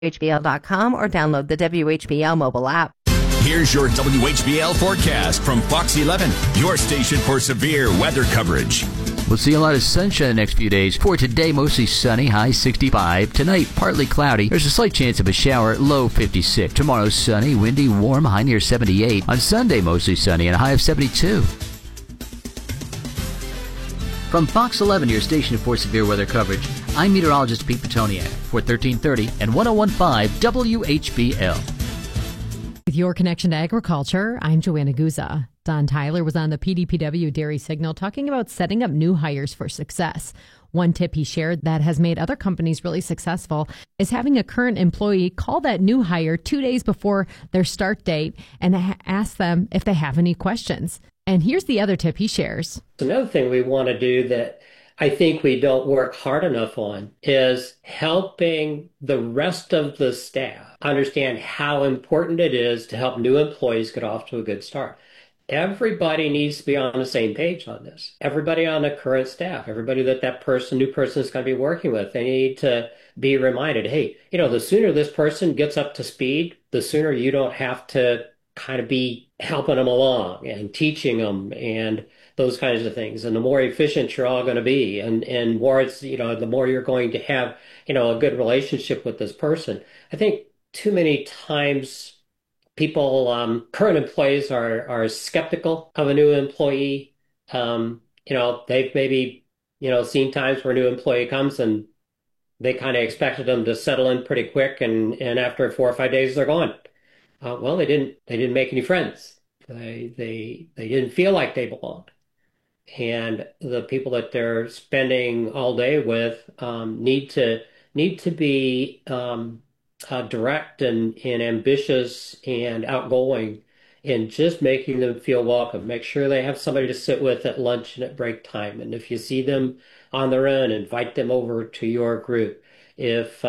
WHBL.com or download the WHBL mobile app. Here's your WHBL forecast from Fox 11, your station for severe weather coverage. We'll see a lot of sunshine the next few days. For today, mostly sunny, high 65. Tonight, partly cloudy. There's a slight chance of a shower, low 56. Tomorrow, sunny, windy, warm, high near 78. On Sunday, mostly sunny and a high of 72. From Fox 11, your station for severe weather coverage, I'm meteorologist Pete Petoniak for 1330 and 1015 WHBL. With your connection to agriculture, I'm Joanna Guza. Don Tyler was on the PDPW Dairy Signal talking about setting up new hires for success. One tip he shared that has made other companies really successful is having a current employee call that new hire 2 days before their start date and ask them if they have any questions. And here's the other tip he shares. Another thing we want to do that I think we don't work hard enough on is helping the rest of the staff understand how important it is to help new employees get off to a good start. Everybody needs to be on the same page on this. Everybody on the current staff, everybody that new person is going to be working with, they need to be reminded, hey, the sooner this person gets up to speed, the sooner you don't have to kind of be helping them along and teaching them and those kinds of things. And the more efficient you're all going to be and more it's, the more you're going to have, a good relationship with this person. I think too many times people, current employees are skeptical of a new employee. They've maybe, seen times where a new employee comes and they kind of expected them to settle in pretty quick. And after 4 or 5 days, they're gone. Well, they didn't make any friends. They didn't feel like they belonged. And the people that they're spending all day with need to be direct and ambitious and outgoing in just making them feel welcome. Make sure they have somebody to sit with at lunch and at break time. And if you see them on their own, invite them over to your group. If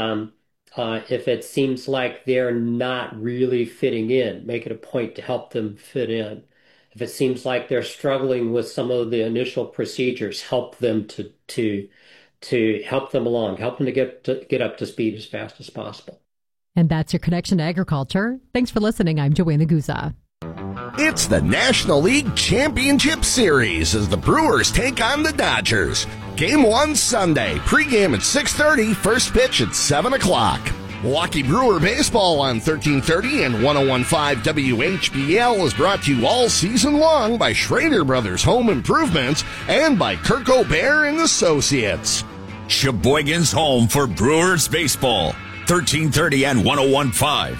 it seems like they're not really fitting in, make it a point to help them fit in. If it seems like they're struggling with some of the initial procedures, help them to help them along, help them to get up to speed as fast as possible. And that's your connection to agriculture. Thanks for listening. I'm Joanna Guza. It's the National League Championship Series as the Brewers take on the Dodgers. Game 1 Sunday, pregame at 6:30, first pitch at 7 o'clock. Milwaukee Brewer Baseball on 1330 and 1015 WHBL is brought to you all season long by Schrader Brothers Home Improvements and by Kirk O'Bear and Associates. Sheboygan's home for Brewers Baseball. 1330 and 1015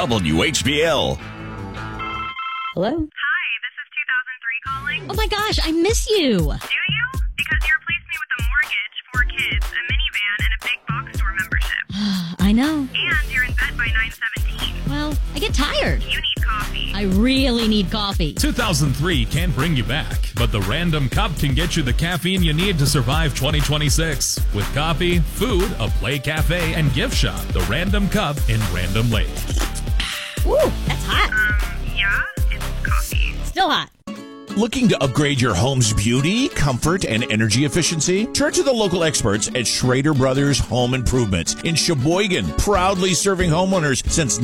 WHBL. Hello? Hi, this is 2003 calling. Oh my gosh, I miss you. Do you? Because you replaced me with a mortgage, 4 kids, a minivan, and a big box store membership. I know. And you're in bed by 9:17. Well, I get tired. You need coffee. I really need coffee. 2003 can't bring you back, but the Random Cup can get you the caffeine you need to survive 2026. With coffee, food, a play cafe, and gift shop. The Random Cup in Random Lake. Woo, that's hot. Yeah, it's coffee. Still hot. Looking to upgrade your home's beauty, comfort, and energy efficiency? Turn to the local experts at Schrader Brothers Home Improvements in Sheboygan, proudly serving homeowners since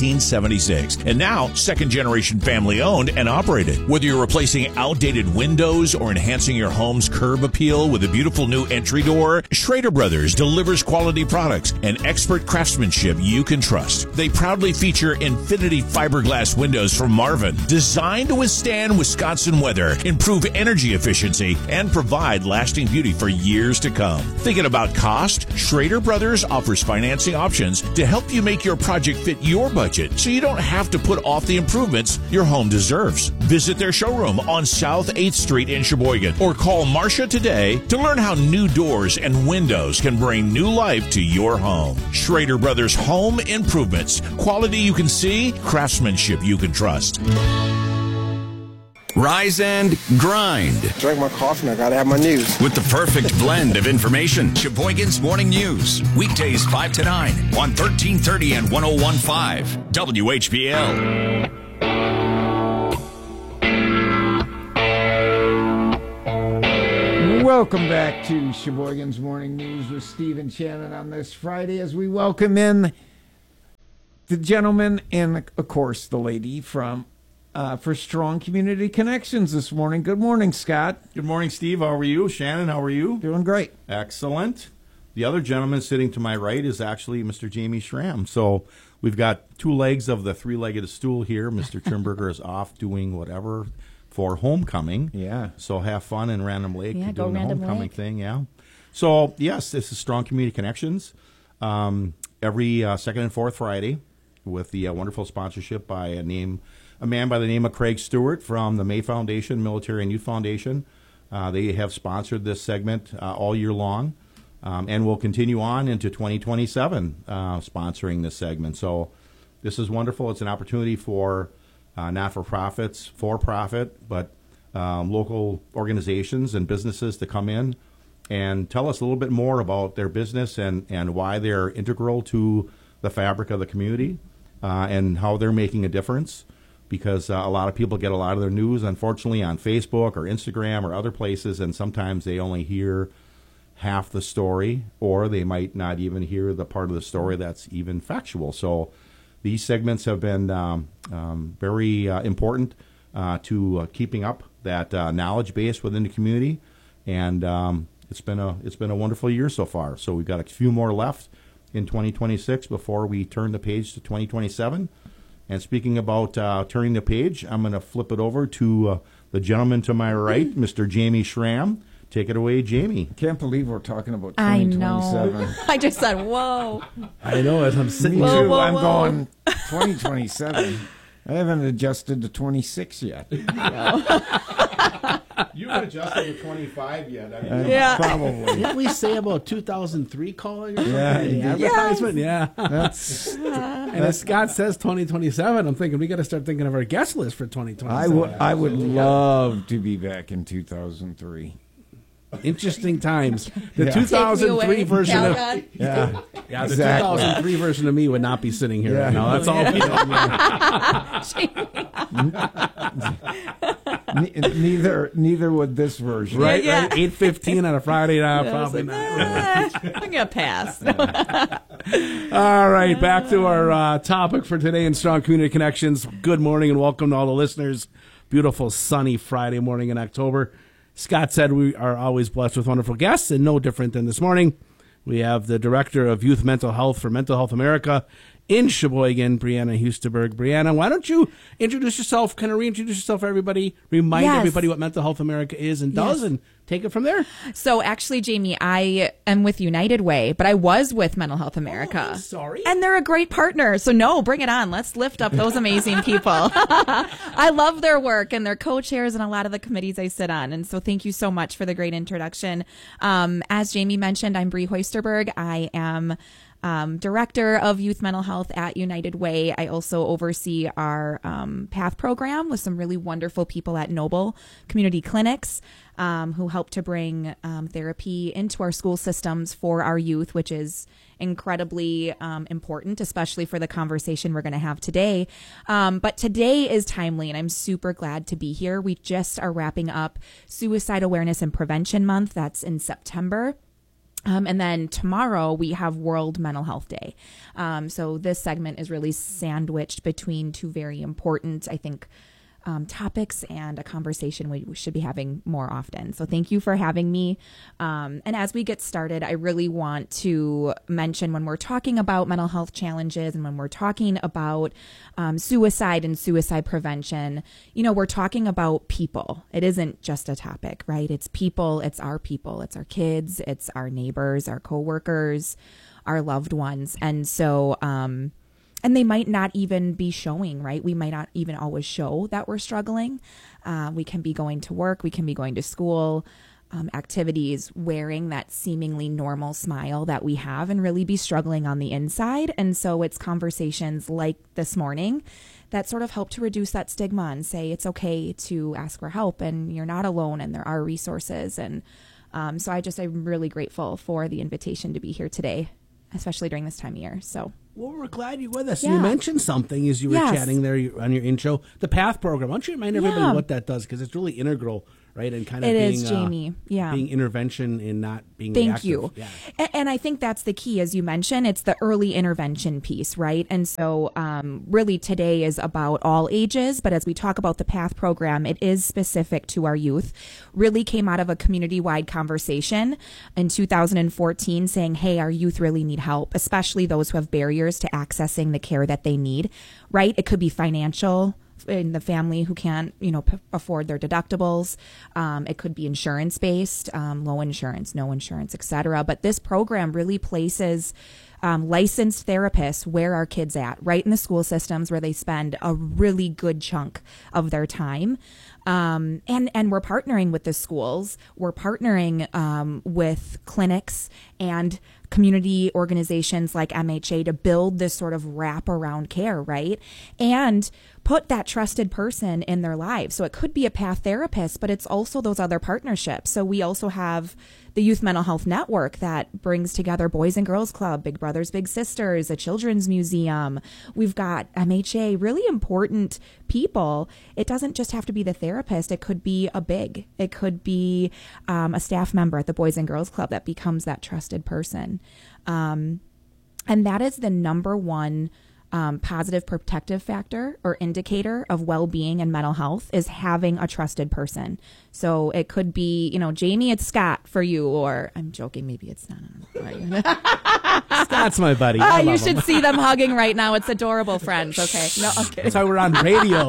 1976. And now, second-generation family-owned and operated. Whether you're replacing outdated windows or enhancing your home's curb appeal with a beautiful new entry door, Schrader Brothers delivers quality products and expert craftsmanship you can trust. They proudly feature Infinity fiberglass windows from Marvin, designed to withstand Wisconsin weather, improve energy efficiency, and provide lasting beauty for years to come. Thinking about cost? Schrader Brothers offers financing options to help you make your project fit your budget so you don't have to put off the improvements your home deserves. Visit their showroom on South 8th Street in Sheboygan or call Marcia today to learn how new doors and windows can bring new life to your home. Schrader Brothers Home Improvements. Quality you can see, craftsmanship you can trust. Rise and grind. Drink my coffee and I gotta have my news. With the perfect blend of information. Sheboygan's Morning News. Weekdays 5 to 9 on 1330 and 1015 WHBL. Welcome back to Sheboygan's Morning News with Steve and Shannon on this Friday as we welcome in the gentleman and, of course, the lady from for Strong Community Connections this morning. Good morning, Scott. Good morning, Steve. How are you? Shannon, how are you? Doing great. Excellent. The other gentleman sitting to my right is actually Mr. Jamie Schramm. So we've got two legs of the three-legged stool here. Mr. Trimberger is off doing whatever for homecoming. Yeah. So have fun in Random Lake. Yeah, doing go Random the homecoming Lake. thing, yeah. So, yes, this is Strong Community Connections. Every second and fourth Friday with the wonderful sponsorship by a man by the name of Craig Stewart from the May Foundation, Military and Youth Foundation. They have sponsored this segment all year long. And we'll continue on into 2027 sponsoring this segment. So this is wonderful. It's an opportunity for not-for-profits, for-profit, but local organizations and businesses to come in and tell us a little bit more about their business and why they're integral to the fabric of the community and how they're making a difference. Because a lot of people get a lot of their news, unfortunately, on Facebook or Instagram or other places, and sometimes they only hear half the story, or they might not even hear the part of the story that's even factual. So these segments have been very important to keeping up that knowledge base within the community, and it's been a wonderful year so far. So we've got a few more left in 2026 before we turn the page to 2027. And speaking about turning the page, I'm going to flip it over to the gentleman to my right, Mr. Jamie Schramm. Take it away, Jamie. Can't believe we're talking about 2027. I know. I just said, whoa. I know as I'm sitting Me here. too. I'm going 2027. I haven't adjusted to 26 yet. You haven't adjusted to 25 yet. I mean, Yeah. Probably. Didn't we say about 2003 calling? Yeah, The you did. advertisement? Yeah. That's. And as Scott says 2027, I'm thinking we got to start thinking of our guest list for 2027. I would love to be back in 2003. Interesting times. The Yeah. 2003 Take me away, version of Calgon. Yeah. the Exactly. 2003 version of me would not be sitting here Yeah. right now. That's all we know. Neither would this version. Right, Yeah. right. 8:15 on a Friday night, probably not. I'm going to pass. All right, back to our topic for today in Strong Community Connections. Good morning and welcome to all the listeners. Beautiful sunny Friday morning in October. Scott said we are always blessed with wonderful guests, and no different than this morning. We have the Director of Youth Mental Health for Mental Health America in Sheboygan, Brianna Husterberg. Brianna, why don't you introduce yourself, kind of reintroduce yourself for everybody, remind Yes. everybody what Mental Health America is and does, and take it from there. So actually, Jamie, I am with United Way, but I was with Mental Health America. Oh, sorry. And they're a great partner. So no, bring it on. Let's lift up those amazing people. I love their work and their co-chairs and a lot of the committees I sit on. And so thank you so much for the great introduction. As Jamie mentioned, I'm Bree Hoisterberg. I am Director of Youth Mental Health at United Way. I also oversee our PATH program with some really wonderful people at Noble Community Clinics who help to bring therapy into our school systems for our youth, which is incredibly important, especially for the conversation we're going to have today. But today is timely, and I'm super glad to be here. We just are wrapping up Suicide Awareness and Prevention Month. That's in September. And then tomorrow we have World Mental Health Day. So this segment is really sandwiched between two very important, I think, topics and a conversation we should be having more often. So thank you for having me. And as we get started, I really want to mention when we're talking about mental health challenges and when we're talking about suicide and suicide prevention, you know, we're talking about people. It isn't just a topic, right? It's people, it's our kids, it's our neighbors, our coworkers, our loved ones. And so, and they might not even be showing, right? We might not even always show that we're struggling. We can be going to work, we can be going to school, activities, wearing that seemingly normal smile that we have and really be struggling on the inside. And so it's conversations like this morning that sort of help to reduce that stigma and say it's okay to ask for help and you're not alone and there are resources. And so I'm really grateful for the invitation to be here today, especially during this time of year. So. Well, we're glad you're with us. Yeah. You mentioned something as you were Yes. chatting there on your intro, the PATH program. Why don't you remind everybody what that does? Because it's really integral right? And kind of It being, is, Jamie. Yeah. being intervention and not being Thank reactive. you. Yeah. And I think that's the key, as you mentioned, it's the early intervention piece, right? And so really today is about all ages, but as we talk about the PATH program, it is specific to our youth. Really came out of a community-wide conversation in 2014 saying, hey, our youth really need help, especially those who have barriers to accessing the care that they need, right? It could be financial, in the family who can't, afford their deductibles. It could be insurance based, low insurance, no insurance, et cetera. But this program really places licensed therapists where our kids at, right in the school systems where they spend a really good chunk of their time. And we're partnering with the schools. We're partnering with clinics and community organizations like MHA to build this sort of wraparound care, right? And put that trusted person in their lives. So it could be a PATH therapist, but it's also those other partnerships. So we also have the Youth Mental Health Network that brings together Boys and Girls Club, Big Brothers Big Sisters, a children's museum. We've got MHA, really important people. It doesn't just have to be the therapist. It could be it could be a staff member at the Boys and Girls Club that becomes that trusted person. And that is the number one positive protective factor or indicator of well-being and mental health is having a trusted person. So it could be, Jamie, it's Scott for you, or I'm joking, maybe it's not. Scott's my buddy. I You love should him. see them hugging right now. It's adorable, friends. Okay. No, okay. That's why we're on radio.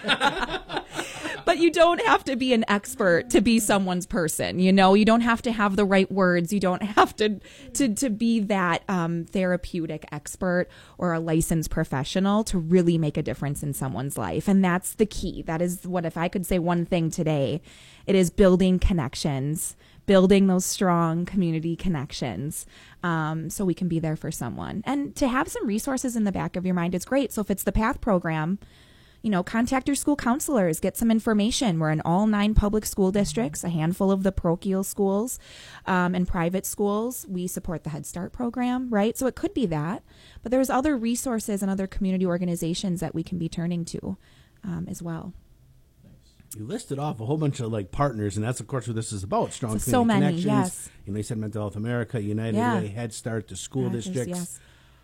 But you don't have to be an expert to be someone's person. You don't have to have the right words. You don't have to be that therapeutic expert or a licensed professional to really make a difference in someone's life. And that's the key. That is what, if I could say one thing today, it is building connections, building those strong community connections, so we can be there for someone. And to have some resources in the back of your mind is great. So if it's the PATH program, contact your school counselors, get some information. We're in all 9 public school districts, a handful of the parochial schools, and private schools. We support the Head Start program, right? So it could be that, but there's other resources and other community organizations that we can be turning to as well. You listed off a whole bunch of partners, and that's of course what this is about. Strong Community so many, Connections. yes. You said Mental Health America, United Way, Head Start, the school districts. Yes.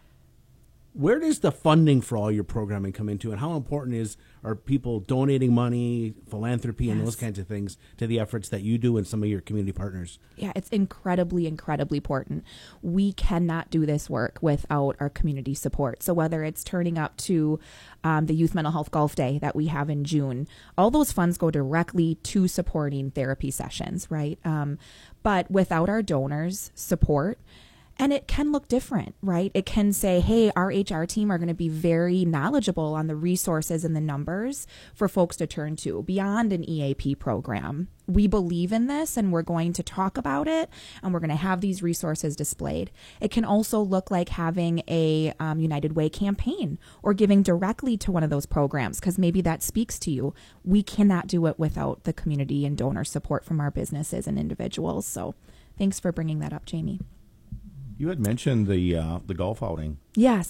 Where does the funding for all your programming come into, and how important are people donating money, philanthropy, and those kinds of things to the efforts that you do and some of your community partners? Yeah, it's incredibly, incredibly important. We cannot do this work without our community support. So whether it's turning up to the Youth Mental Health Golf Day that we have in June, all those funds go directly to supporting therapy sessions, right? But without our donors' support, and it can look different, right? It can say, hey, our HR team are going to be very knowledgeable on the resources and the numbers for folks to turn to beyond an EAP program. We believe in this and we're going to talk about it and we're going to have these resources displayed. It can also look like having a United Way campaign or giving directly to one of those programs because maybe that speaks to you. We cannot do it without the community and donor support from our businesses and individuals. So thanks for bringing that up, Jamie. You had mentioned the golf outing. Yes.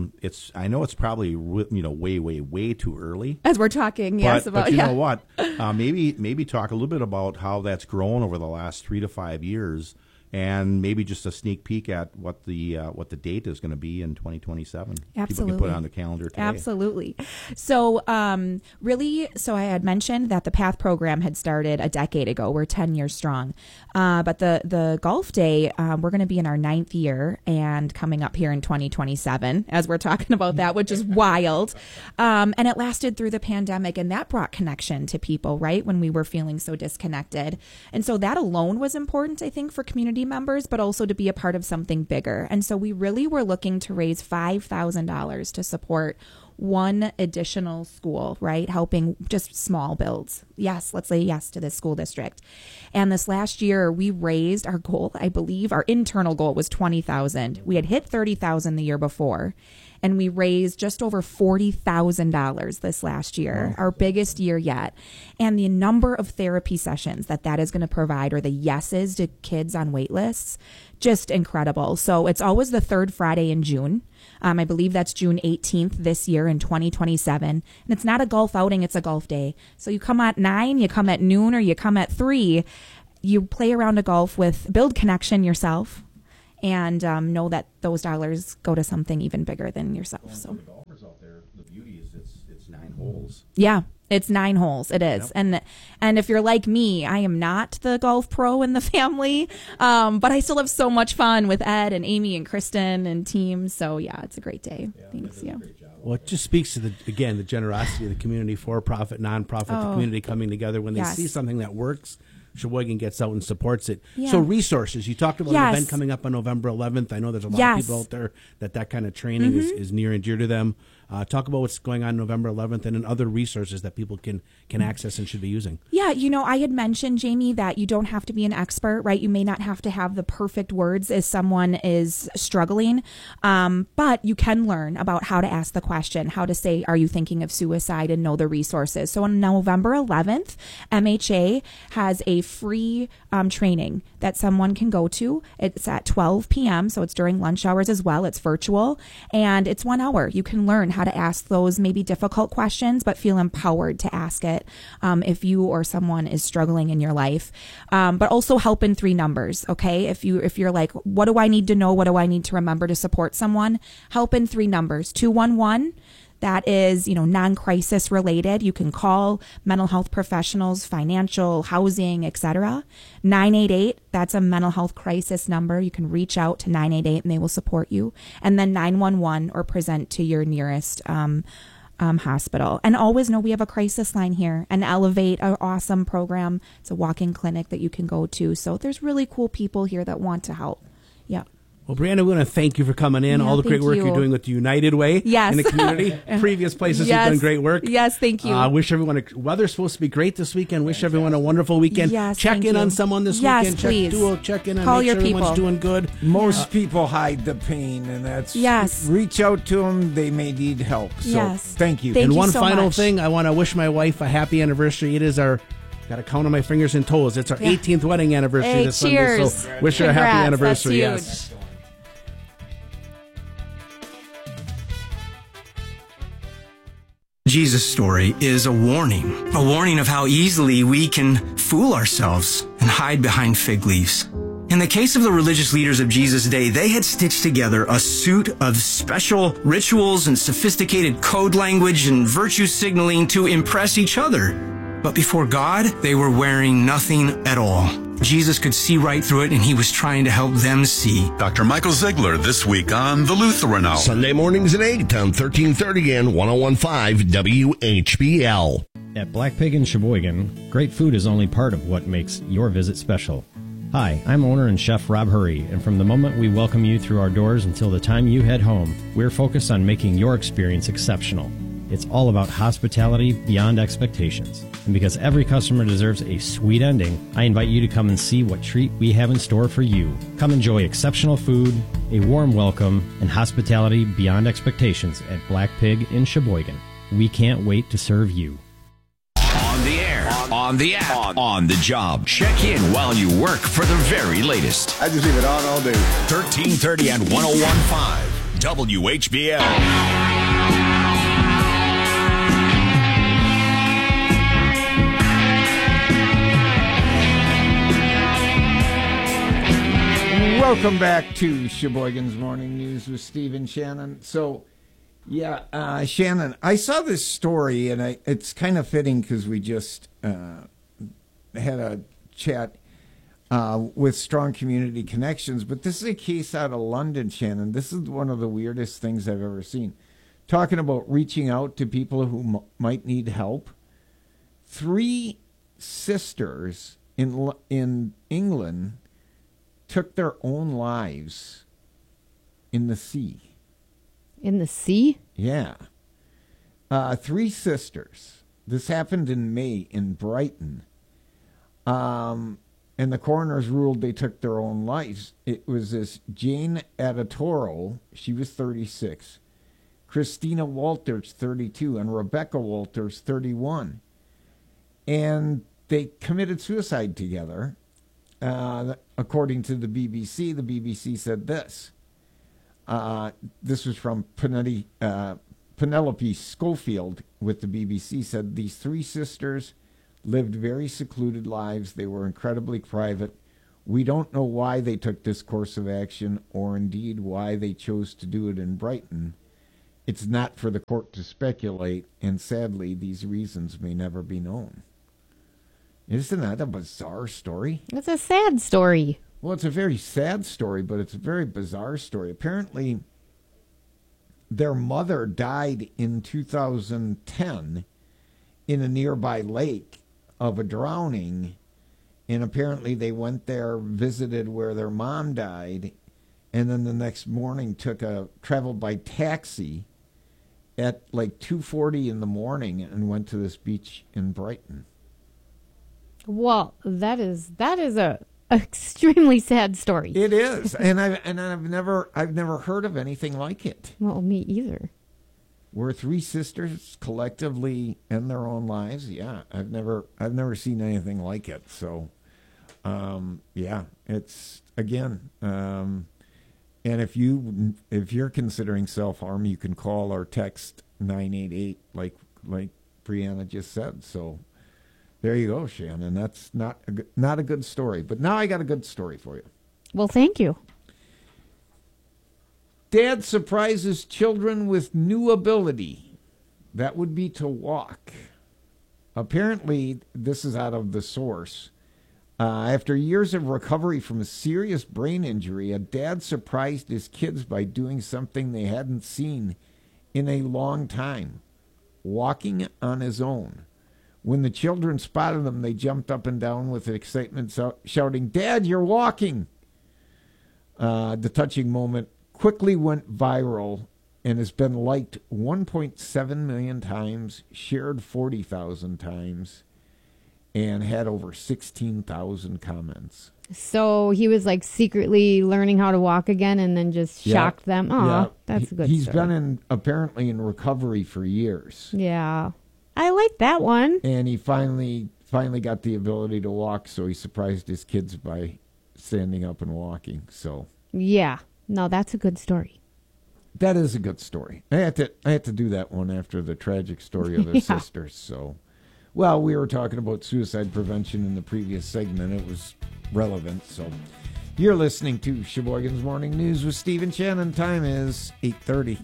I know it's probably way too early. As we're talking, yes, but you know what? Maybe talk a little bit about how that's grown over the last 3 to 5 years, and maybe just a sneak peek at what the date is going to be in 2027. Absolutely. People can put it on the calendar today. Absolutely. So so I had mentioned that the PATH program had started a decade ago. We're 10 years strong. But the golf day, we're going to be in our 9th year and coming up here in 2027 as we're talking about that, which is wild. And it lasted through the pandemic, and that brought connection to people, right? When we were feeling so disconnected. And so that alone was important, I think, for community members, but also to be a part of something bigger. And so we really were looking to raise $5,000 to support one additional school, right? Helping just small builds. Yes, let's say yes to this school district. And this last year we raised our goal, I believe our internal goal was $20,000. We had hit $30,000 the year before. And we raised just over $40,000 this last year, our biggest year yet. And the number of therapy sessions that is going to provide, or the yeses to kids on wait lists, just incredible. So it's always the third Friday in June. I believe that's June 18th this year in 2027. And it's not a golf outing, it's a golf day. So you come at 9, you come at noon, or you come at 3. You play around a golf with, build connection yourself, and know that those dollars go to something even bigger than yourself. Well, so for the golfers out there, the beauty is it's 9 holes. Yeah, it's 9 holes. It is. Yep. And if you're like me, I am not the golf pro in the family, but I still have so much fun with Ed and Amy and Kristen and team. So yeah, it's a great day. Thanks. Yeah. Well, it just speaks to the generosity of the community, for-profit, non-profit, the community coming together when they see something that works. Sheboygan gets out and supports it. Yeah. So resources, you talked about an event coming up on November 11th. I know there's a lot of people out there that kind of training is near and dear to them. Talk about what's going on November 11th and then other resources that people can access and should be using. Yeah, I had mentioned, Jamie, that you don't have to be an expert, right? You may not have to have the perfect words as someone is struggling, but you can learn about how to ask the question, how to say, are you thinking of suicide, and know the resources. So on November 11th, MHA has a free training that someone can go to. It's at 12 p.m., so it's during lunch hours as well. It's virtual, and it's 1 hour. You can learn how to ask those maybe difficult questions, but feel empowered to ask it if you or someone is struggling in your life. But also help in 3 numbers, okay? If you're like, what do I need to know? What do I need to remember to support someone? Help in 3 numbers. 211. That is, non-crisis related. You can call mental health professionals, financial, housing, etc. 988, that's a mental health crisis number. You can reach out to 988 and they will support you. And then 911 or present to your nearest hospital. And always know we have a crisis line here, and Elevate, an awesome program. It's a walk-in clinic that you can go to. So there's really cool people here that want to help. Yeah. Well, Brianna, we want to thank you for coming in. All the great work you're doing with the United Way in the community. Previous places you've done great work. Yes, thank you. Wish everyone, weather's supposed to be great this weekend. Wish everyone a wonderful weekend. Yes, check in on someone this weekend. Please. Check in and Call make your sure everyone's people. doing good. Most people hide the pain, and that's reach out to them. They may need help. So thank you. And one final thing, I want to wish my wife a happy anniversary. It is our, got to count on my fingers and toes. It's our 18th wedding anniversary this Sunday. So wish her a happy anniversary. Yes. Jesus' story is a warning of how easily we can fool ourselves and hide behind fig leaves. In the case of the religious leaders of Jesus' day, they had stitched together a suit of special rituals and sophisticated code language and virtue signaling to impress each other. But before God, they were wearing nothing at all. Jesus could see right through it, and he was trying to help them see. Dr. Michael Ziegler this week on The Lutheran Hour. Sunday mornings at 8 on 1330 and 101.5 WHBL. At Black Pig in Sheboygan, great food is only part of what makes your visit special. Hi, I'm owner and chef Rob Hurry, and from the moment we welcome you through our doors until the time you head home, we're focused on making your experience exceptional. It's all about hospitality beyond expectations. And because every customer deserves a sweet ending, I invite you to come and see what treat we have in store for you. Come enjoy exceptional food, a warm welcome, and hospitality beyond expectations at Black Pig in Sheboygan. We can't wait to serve you. On the air, on the app, on the job. Check in while you work for the very latest. I just leave it on all day. 1330 and 101.5 WHBL. Welcome back to Sheboygan's Morning News with Steve and Shannon. So, Shannon, I saw this story, and it's kind of fitting because we just had a chat with Strong Community Connections, but this is a case out of London, Shannon. This is one of the weirdest things I've ever seen. Talking about reaching out to people who might need help. 3 sisters in England took their own lives in the sea. In the sea? Yeah. 3 sisters. This happened in May in Brighton. And the coroners ruled they took their own lives. It was this Jane Adatoro, she was 36, Christina Walters, 32, and Rebecca Walters, 31. And they committed suicide together. According to the BBC said this. This was from Penelope Schofield with the BBC, said these three sisters lived very secluded lives. They were incredibly private. We don't know why they took this course of action or indeed why they chose to do it in Brighton. It's not for the court to speculate, and sadly, these reasons may never be known. Isn't that a bizarre story? It's a sad story. Well, it's a very sad story, but it's a very bizarre story. Apparently, their mother died in 2010 in a nearby lake of a drowning, and apparently they went there, visited where their mom died, and then the next morning traveled by taxi at like 2:40 in the morning and went to this beach in Brighton. Well, that is a extremely sad story. It is, and I've never heard of anything like it. Well, me either. Where three sisters collectively end their own lives. Yeah, I've never seen anything like it. So, yeah, it's again. And if you're considering self-harm, you can call or text 988, like Brianna just said. So. There you go, Shannon. That's not a good story. But now I got a good story for you. Well, thank you. Dad surprises children with new ability. That would be to walk. Apparently, this is out of The Source. After years of recovery from a serious brain injury, a dad surprised his kids by doing something they hadn't seen in a long time, walking on his own. When the children spotted him, they jumped up and down with excitement, shouting, "Dad, you're walking!" The touching moment quickly went viral and has been liked 1.7 million times, shared 40,000 times, and had over 16,000 comments. So he was like secretly learning how to walk again and then just shocked them? Oh, that's a good He's story. been apparently in recovery for years. Yeah. I like that one. And he finally got the ability to walk, so he surprised his kids by standing up and walking. So yeah. No, that's a good story. That is a good story. I had to do that one after the tragic story of the sisters. So, well, we were talking about suicide prevention in the previous segment. It was relevant. So, you're listening to Sheboygan's Morning News with Steve and Shannon. Time is 8:30.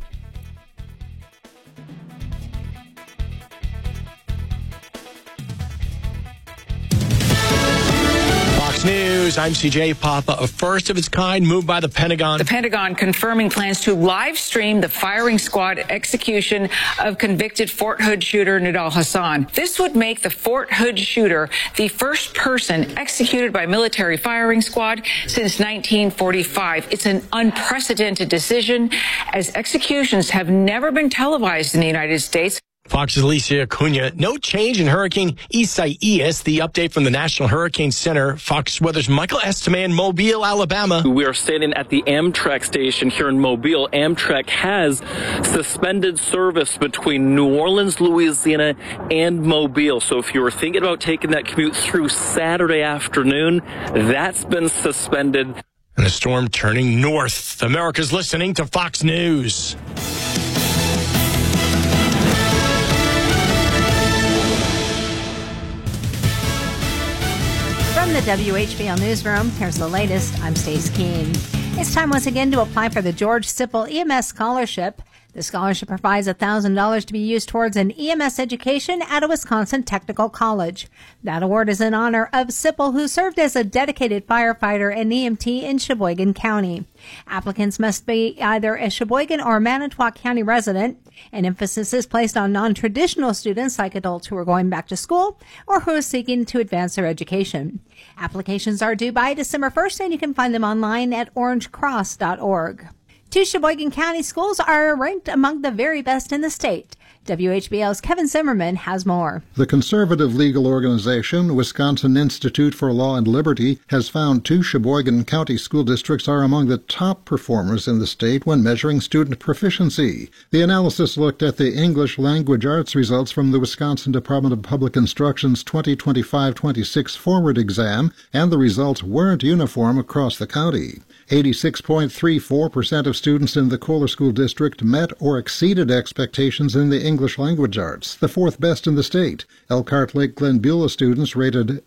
News. I'm CJ Papa. A first of its kind move by the Pentagon. The Pentagon confirming plans to live stream the firing squad execution of convicted Fort Hood shooter Nidal Hasan. This would make the Fort Hood shooter the first person executed by military firing squad since 1945. It's an unprecedented decision, as executions have never been televised in the United States. Fox's Alicia Acuna. No change in Hurricane Isaias. The update from the National Hurricane Center. Fox Weather's Michael Estime in Mobile, Alabama. We are standing at the Amtrak station here in Mobile. Amtrak has suspended service between New Orleans, Louisiana, and Mobile. So if you were thinking about taking that commute through Saturday afternoon, that's been suspended. And a storm turning north. America's listening to Fox News. From the WHBL Newsroom, here's the latest. I'm Stace Keene. It's time once again to apply for the George Sipple EMS Scholarship. The scholarship provides $1,000 to be used towards an EMS education at a Wisconsin technical college. That award is in honor of Sipple, who served as a dedicated firefighter and EMT in Sheboygan County. Applicants must be either a Sheboygan or Manitowoc County resident. An emphasis is placed on non-traditional students like adults who are going back to school or who are seeking to advance their education. Applications are due by December 1st, and you can find them online at orangecross.org. Two Sheboygan County schools are ranked among the very best in the state. WHBL's Kevin Zimmerman has more. The conservative legal organization, Wisconsin Institute for Law and Liberty, has found 2 Sheboygan County school districts are among the top performers in the state when measuring student proficiency. The analysis looked at the English language arts results from the Wisconsin Department of Public Instruction's 2025-26 forward exam, and the results weren't uniform across the county. 86.34% of students in the Kohler School District met or exceeded expectations in the English language arts, the 4th best in the state. Elkhart Lake Glen Beulah students rated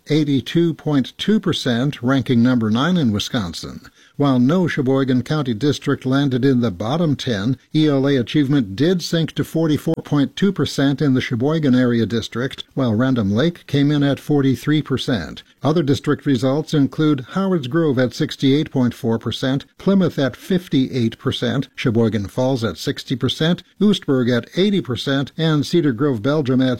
82.2%, ranking number 9 in Wisconsin. While no Sheboygan County district landed in the bottom 10, ELA achievement did sink to 44.2% in the Sheboygan area district, while Random Lake came in at 43%. Other district results include Howards Grove at 68.4%, Plymouth at 58%, Sheboygan Falls at 60%, Oostburg at 80%, and Cedar Grove, Belgium at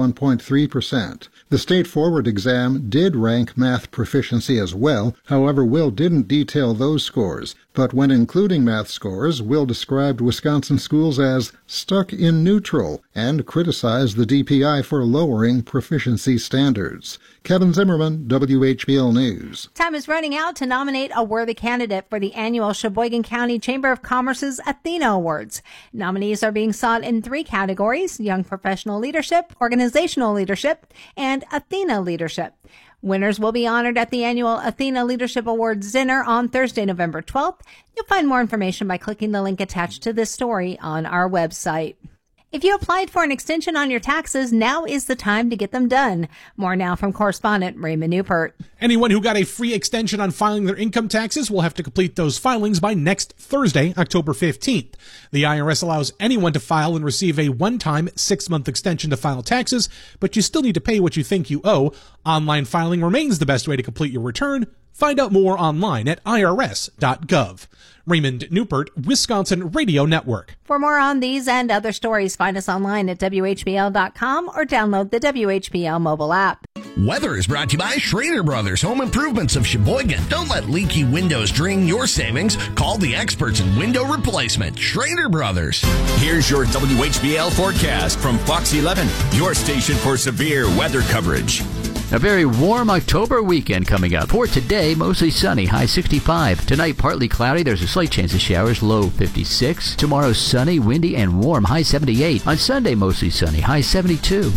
71.3%. The State Forward exam did rank math proficiency as well. However, Will didn't detail those scores. But when including math scores, Will described Wisconsin schools as stuck in neutral and criticized the DPI for lowering proficiency standards. Kevin Zimmerman, WHBL News. Time is running out to nominate a worthy candidate for the annual Sheboygan County Chamber of Commerce's Athena Awards. Nominees are being sought in 3 categories: Young Professional Leadership, Organizational Leadership, and Athena Leadership. Winners will be honored at the annual Athena Leadership Awards dinner on Thursday, November 12th. You'll find more information by clicking the link attached to this story on our website. If you applied for an extension on your taxes, now is the time to get them done. More now from correspondent Raymond Newport. Anyone who got a free extension on filing their income taxes will have to complete those filings by next Thursday, October 15th. The IRS allows anyone to file and receive a one-time 6-month extension to file taxes, but you still need to pay what you think you owe. Online filing remains the best way to complete your return. Find out more online at irs.gov. Raymond Newport, Wisconsin Radio Network. For more on these and other stories, find us online at WHBL.com or download the WHBL mobile app. Weather is brought to you by Schrader Brothers Home Improvements of Sheboygan. Don't let leaky windows drain your savings. Call the experts in window replacement, Schrader Brothers. Here's your WHBL forecast from Fox 11, your station for severe weather coverage. A very warm October weekend coming up. For today, mostly sunny, high 65. Tonight, partly cloudy. There's a slight chance of showers, low 56. Tomorrow, sunny, windy, and warm, high 78. On Sunday, mostly sunny, high 72.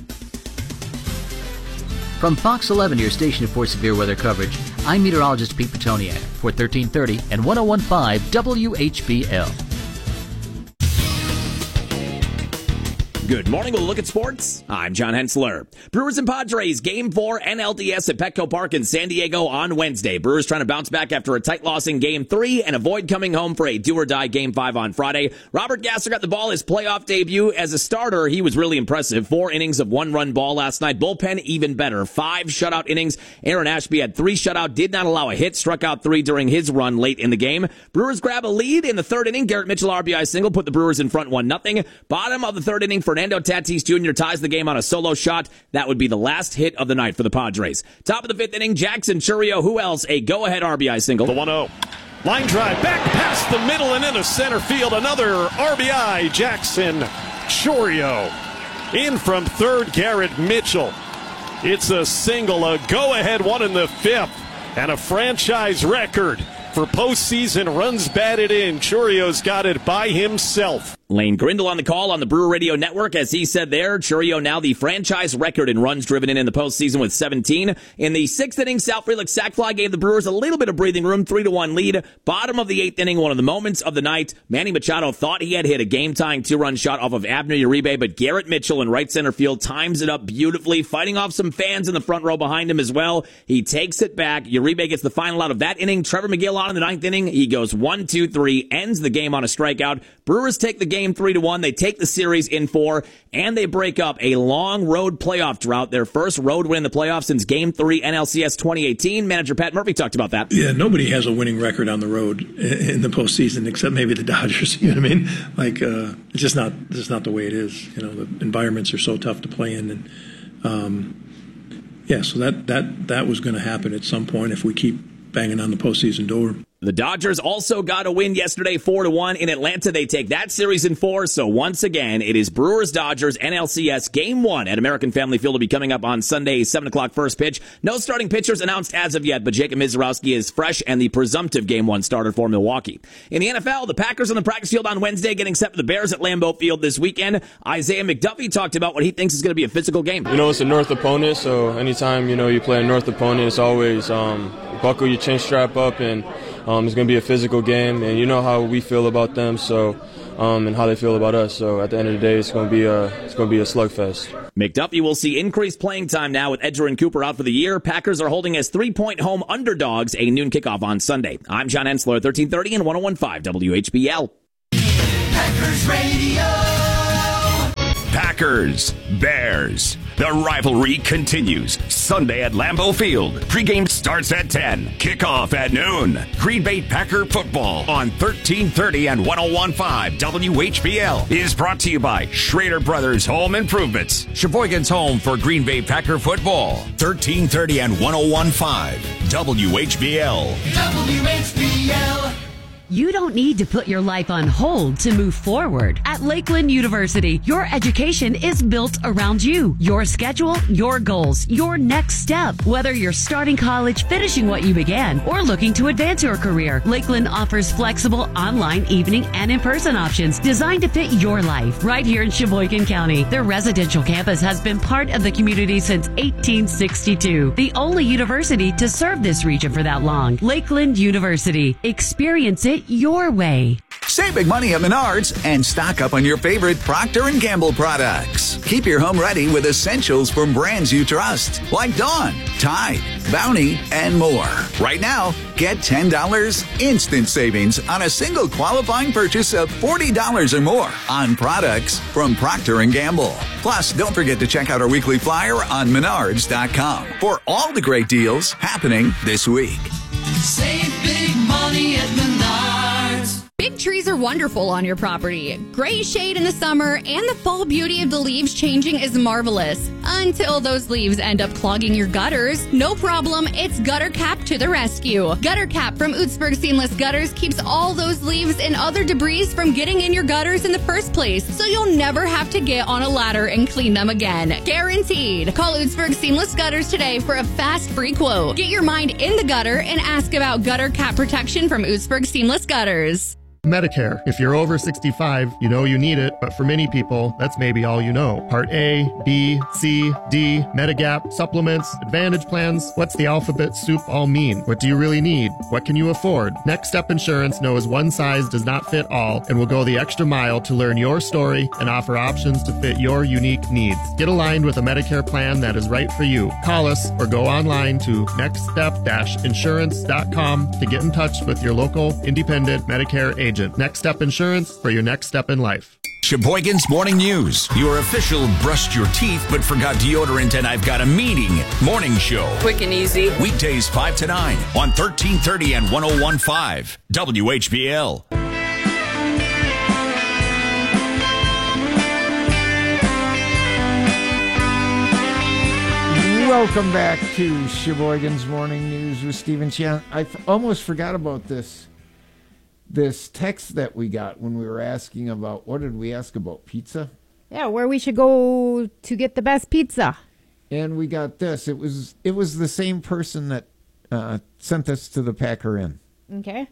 From Fox 11, your station for severe weather coverage, I'm meteorologist Pete Petoniak for 1330 and 1015 WHBL. Good morning. We'll look at sports. I'm John Hensler. Brewers and Padres, Game 4 NLDS at Petco Park in San Diego on Wednesday. Brewers trying to bounce back after a tight loss in Game 3 and avoid coming home for a do-or-die Game 5 on Friday. Robert Gasser got the ball his playoff debut. As a starter, he was really impressive. 4 innings of 1-run ball last night. Bullpen even better. 5 shutout innings. Aaron Ashby had 3 shutout, did not allow a hit, struck out 3 during his run late in the game. Brewers grab a lead in the 3rd inning. Garrett Mitchell RBI single put the Brewers in front 1-0. Bottom of the 3rd inning, Fernando Tatis Jr. ties the game on a solo shot. That would be the last hit of the night for the Padres. Top of the 5th inning, Jackson Chourio, who else? A go-ahead RBI single. The 1-0. Line drive back past the middle and into center field. Another RBI, Jackson Chourio. In from 3rd, Garrett Mitchell. It's a single, a go-ahead one in the 5th, and a franchise record for postseason runs batted in. Chourio's got it by himself. Lane Grindle on the call on the Brewer Radio Network. As he said there, Chourio now the franchise record in runs driven in the postseason with 17. In the 6th inning, Sal Frelick's sac fly gave the Brewers a little bit of breathing room, 3-1 lead. Bottom of the 8th inning, one of the moments of the night, Manny Machado thought he had hit a game-tying 2-run shot off of Abner Uribe, but Garrett Mitchell in right center field times it up beautifully, fighting off some fans in the front row behind him as well. He takes it back. Uribe gets the final out of that inning. Trevor McGill on in the 9th inning. He goes 1-2-3, ends the game on a strikeout. Brewers take the game 3-1. They take the series in 4, and they break up a long road playoff drought. Their first road win in the playoffs since Game 3 NLCS 2018. Manager Pat Murphy talked about that. Yeah, nobody has a winning record on the road in the postseason except maybe the Dodgers. You know what I mean? Like, it's just not the way it is. You know, the environments are so tough to play in, and so that was going to happen at some point if we keep banging on the postseason door. The Dodgers also got a win yesterday, 4-1 in Atlanta. They take that series in 4. So once again, it is Brewers-Dodgers NLCS Game 1 at American Family Field will be coming up on Sunday, 7 o'clock first pitch. No starting pitchers announced as of yet, but Jacob Mizorowski is fresh and the presumptive Game 1 starter for Milwaukee. In the NFL, the Packers on the practice field on Wednesday getting set for the Bears at Lambeau Field this weekend. Isaiah McDuffie talked about what he thinks is going to be a physical game. You know, it's a North opponent, so anytime, you play a North opponent, it's always buckle your chin strap up, and it's going to be a physical game, and you know how we feel about them, so and how they feel about us. So at the end of the day, it's going to be a slugfest. McDuffie will see increased playing time now with Edgerrin Cooper out for the year. Packers are holding as 3-point home underdogs, a noon kickoff on Sunday. I'm John Hensler, 1330 and 101.5 WHBL. Packers Radio. Packers, Bears. The rivalry continues. Sunday at Lambeau Field. Pregame starts at 10. Kickoff at noon. Green Bay Packer football on 1330 and 101.5 WHBL is brought to you by Schrader Brothers Home Improvements. Sheboygan's home for Green Bay Packer football. 1330 and 101.5 WHBL. WHBL. You don't need to put your life on hold to move forward. At Lakeland University, your education is built around you, your schedule, your goals, your next step. Whether you're starting college, finishing what you began, or looking to advance your career, Lakeland offers flexible online, evening, and in-person options designed to fit your life right here in Sheboygan County. Their residential campus has been part of the community since 1862, the only university to serve this region for that long. Lakeland University. Experience it your way. Save big money at Menards and stock up on your favorite Procter & Gamble products. Keep your home ready with essentials from brands you trust, like Dawn, Tide, Bounty, and more. Right now, get $10 instant savings on a single qualifying purchase of $40 or more on products from Procter & Gamble. Plus, don't forget to check out our weekly flyer on Menards.com for all the great deals happening this week. Save big money at Menards. Big trees are wonderful on your property. Great shade in the summer, and the fall beauty of the leaves changing is marvelous. Until those leaves end up clogging your gutters. No problem, it's Gutter Cap to the rescue. Gutter Cap from Utzberg Seamless Gutters keeps all those leaves and other debris from getting in your gutters in the first place, so you'll never have to get on a ladder and clean them again. Guaranteed. Call Utzberg Seamless Gutters today for a fast free quote. Get your mind in the gutter and ask about Gutter Cap protection from Utzberg Seamless Gutters. Medicare. If you're over 65, you know you need it, but for many people, that's maybe all you know. Part A, B, C, D, Medigap, supplements, Advantage plans. What's the alphabet soup all mean? What do you really need? What can you afford? Next Step Insurance knows one size does not fit all and will go the extra mile to learn your story and offer options to fit your unique needs. Get aligned with a Medicare plan that is right for you. Call us or go online to nextstep-insurance.com to get in touch with your local independent Medicare agent. Next Step Insurance for your next step in life. Sheboygan's Morning News, your official brushed your teeth but forgot deodorant and I've got a meeting morning show. Quick and easy. Weekdays 5 to 9 on 1330 and 101.5 WHBL. Welcome back to Sheboygan's Morning News with Stephen Chan. I almost forgot about this text that we got when we were asking about, what did we ask about, pizza? Yeah, where we should go to get the best pizza. And we got this. It was the same person that sent us to the Packer Inn. Okay.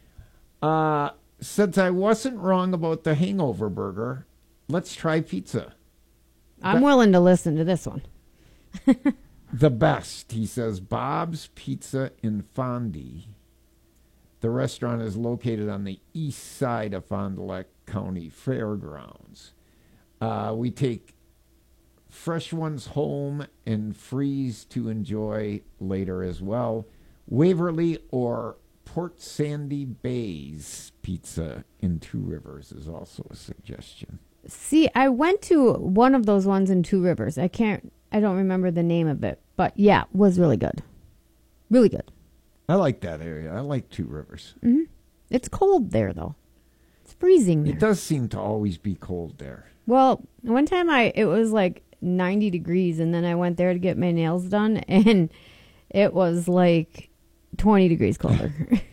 Since I wasn't wrong about the hangover burger, let's try pizza. I'm willing to listen to this one. The best, he says, Bob's Pizza in Fondy. The restaurant is located on the east side of Fond du Lac County Fairgrounds. We take fresh ones home and freeze to enjoy later as well. Waverly or Port Sandy Bay's Pizza in Two Rivers is also a suggestion. See, I went to one of those ones in Two Rivers. I don't remember the name of it, but yeah, it was really good. Really good. I like that area. I like Two Rivers. Mm-hmm. It's cold there, though. It's freezing there. It does seem to always be cold there. Well, one time it was like 90 degrees, and then I went there to get my nails done, and it was like 20 degrees colder.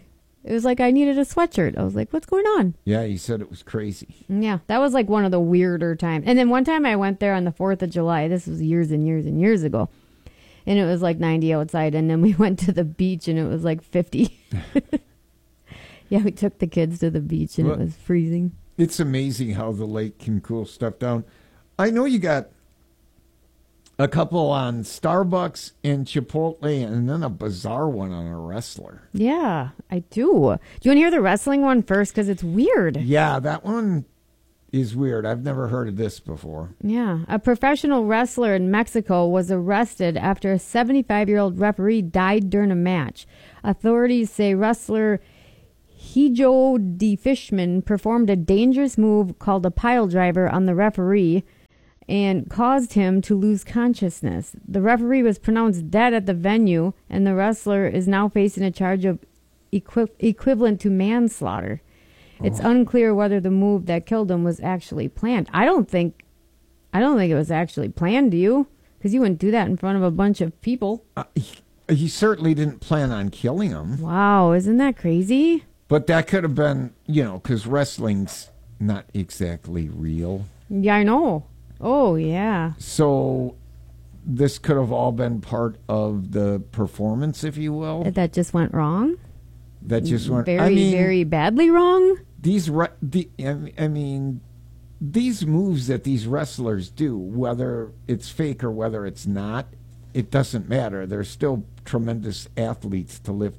It was like I needed a sweatshirt. I was like, what's going on? Yeah, he said it was crazy. Yeah, that was like one of the weirder times. And then one time I went there on the 4th of July. This was years and years and years ago. And it was like 90 outside. And then we went to the beach and it was like 50. Yeah, we took the kids to the beach and it was freezing. It's amazing how the lake can cool stuff down. I know you got a couple on Starbucks and Chipotle, and then a bizarre one on a wrestler. Yeah, I do. Do you want to hear the wrestling one first? Because it's weird. Yeah, that one is weird. I've never heard of this before. Yeah. A professional wrestler in Mexico was arrested after a 75-year-old referee died during a match. Authorities say wrestler Hijo de Fishman performed a dangerous move called a pile driver on the referee and caused him to lose consciousness. The referee was pronounced dead at the venue, and the wrestler is now facing a charge of equivalent to manslaughter. It's unclear whether the move that killed him was actually planned. I don't think it was actually planned, do you? Because you wouldn't do that in front of a bunch of people. He certainly didn't plan on killing him. Wow, isn't that crazy? But that could have been, because wrestling's not exactly real. Yeah, I know. Oh, yeah. So this could have all been part of the performance, if you will. That just went wrong? That just went very badly wrong? These moves that these wrestlers do, whether it's fake or whether it's not, it doesn't matter. They're still tremendous athletes to lift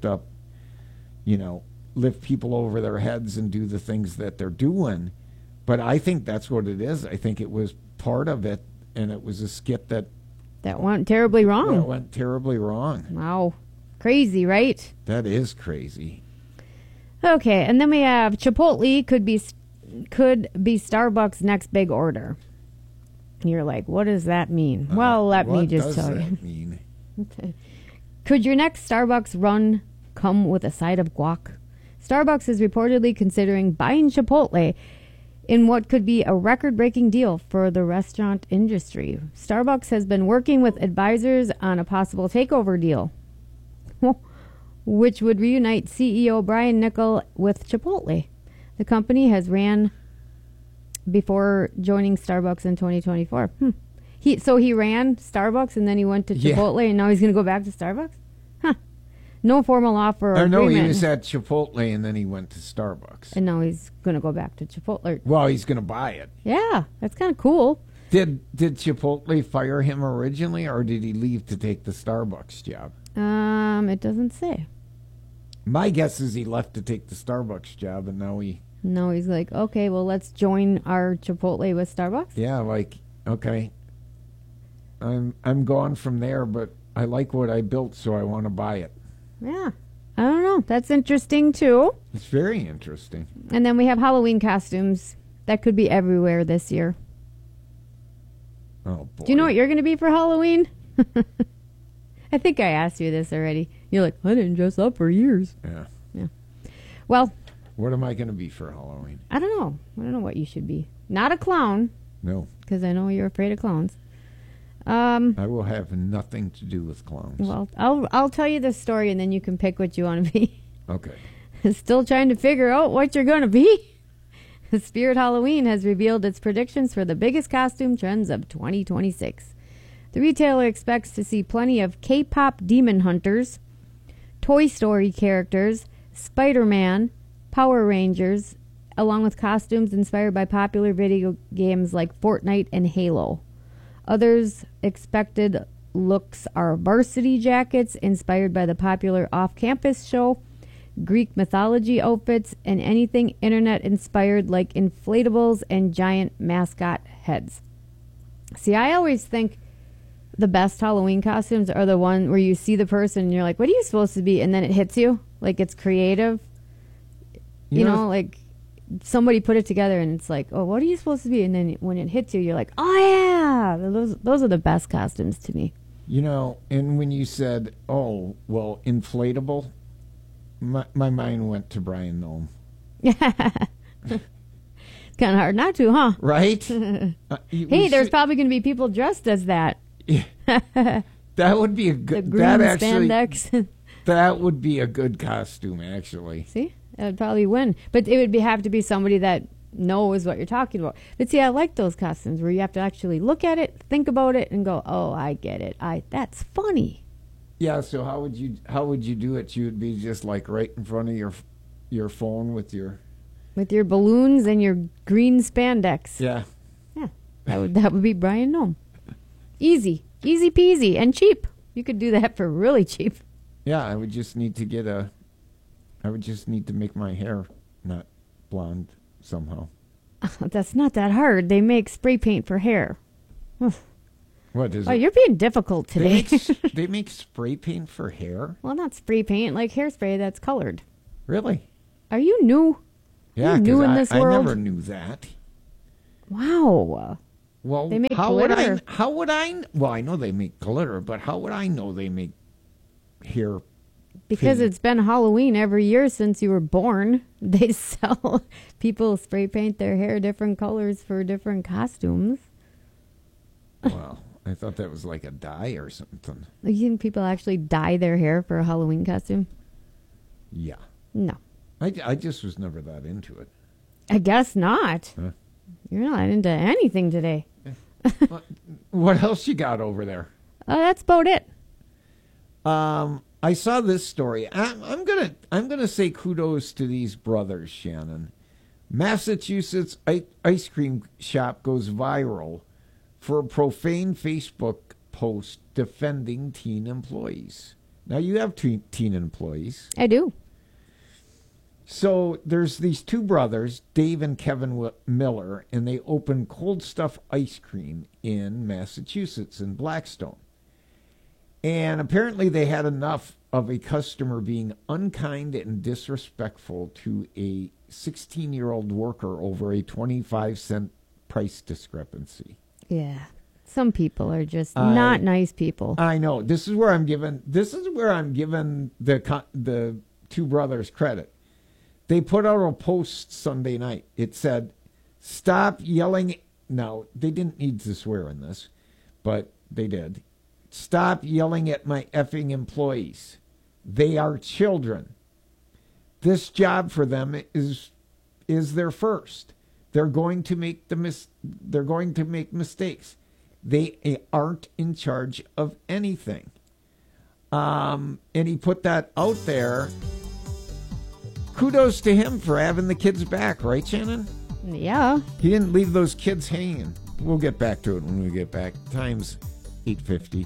people over their heads and do the things that they're doing. But I think that's what it is. I think it was part of it, and it was a skit that went terribly wrong. That went terribly wrong. Wow. Crazy, right? That is crazy. Okay, and then we have Chipotle could be Starbucks' next big order. And you're like, what does that mean? Well, let me just tell you. What does that mean? Could your next Starbucks run come with a side of guac? Starbucks is reportedly considering buying Chipotle in what could be a record-breaking deal for the restaurant industry. Starbucks has been working with advisors on a possible takeover deal, which would reunite CEO Brian Niccol with Chipotle. The company has ran before joining Starbucks in 2024. He ran Starbucks and then he went to Chipotle, and now he's going to go back to Starbucks? Huh. No formal offer or agreement. No, he was at Chipotle and then he went to Starbucks. And now he's going to go back to Chipotle. Well, he's going to buy it. Yeah, that's kind of cool. Did Chipotle fire him originally, or did he leave to take the Starbucks job? It doesn't say. My guess is he left to take the Starbucks job, and now he's like, okay, well, let's join our Chipotle with Starbucks. Yeah, okay, I'm gone from there, but I like what I built, so I want to buy it. Yeah, I don't know. That's interesting too. It's very interesting. And then we have Halloween costumes that could be everywhere this year. Oh boy! Do you know what you're going to be for Halloween? I think I asked you this already. You're like, I didn't dress up for years. Yeah. Well, what am I going to be for Halloween? I don't know. I don't know what you should be. Not a clown. No. Because I know you're afraid of clowns. I will have nothing to do with clowns. Well, I'll tell you the story, and then you can pick what you want to be. Okay. Still trying to figure out what you're going to be. Spirit Halloween has revealed its predictions for the biggest costume trends of 2026. The retailer expects to see plenty of K-pop demon hunters, Toy Story characters, Spider-Man, Power Rangers, along with costumes inspired by popular video games like Fortnite and Halo. Others expected looks are varsity jackets inspired by the popular off-campus show, Greek mythology outfits, and anything internet-inspired like inflatables and giant mascot heads. See, I always think the best Halloween costumes are the one where you see the person and you're like, what are you supposed to be? And then it hits you. Like, it's creative. You know, like somebody put it together and it's like, oh, what are you supposed to be? And then when it hits you, you're like, oh, yeah. Those are the best costumes to me. And when you said, oh, well, inflatable, my mind went to Brian Noam. It's kind of hard not to, huh? Right? Hey, there's probably going to be people dressed as that. That would be a good... The green spandex. That would be a good costume, actually. See? That would probably win. But it would have to be somebody that knows what you're talking about. But see, I like those costumes where you have to actually look at it, think about it, and go, "Oh, I get it. That's funny." Yeah. So how would you do it? You would be just like right in front of your phone with your balloons and your green spandex. Yeah. Yeah. That would be Brian Noem. Easy peasy, and cheap. You could do that for really cheap. Yeah, I would just need to make my hair not blonde somehow. That's not that hard. They make spray paint for hair. What is it? Oh, you're being difficult today. They make spray paint for hair? Well, not spray paint, like hairspray that's colored. Really? Are you new? Yeah, you new in this world? I never knew that. Wow. Well, they make how glitter. would I? Well, I know they make glitter, but how would I know they make hair? Because it's been Halloween every year since you were born. They sell, people spray paint their hair different colors for different costumes. Wow, I thought that was like a dye or something. You think people actually dye their hair for a Halloween costume? Yeah. No. I just was never that into it. I guess not. Huh? You're not into anything today. What else you got over there? That's about it. I saw this story. I'm gonna say kudos to these brothers, Shannon. Massachusetts ice cream shop goes viral for a profane Facebook post defending teen employees. Now you have teen employees. I do. So there's these two brothers, Dave and Kevin Miller, and they open Cold Stuff Ice Cream in Massachusetts, in Blackstone. And apparently they had enough of a customer being unkind and disrespectful to a 16-year-old worker over a 25-cent price discrepancy. Yeah. Some people are just not nice people. I know. This is where I'm giving the two brothers credit. They put out a post Sunday night. It said, "Stop yelling." Now, they didn't need to swear in this, but they did. "Stop yelling at my effing employees. They are children. This job for them is their first. They're going to make mistakes. They aren't in charge of anything." And he put that out there. Kudos to him for having the kids back, right, Shannon? Yeah. He didn't leave those kids hanging. We'll get back to it when we get back. Time's 8:50.